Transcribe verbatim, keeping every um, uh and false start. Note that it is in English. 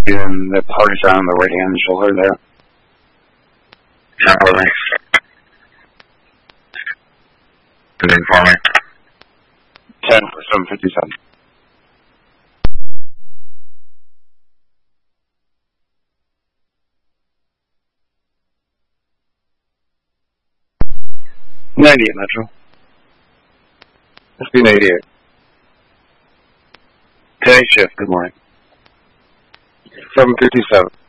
And the party's on the right hand shoulder there. Not really. Continue for me. ten for seven fifty-seven. ninety-eight Metro. S B ninety-eight. Day shift, good morning. seven fifty-seven.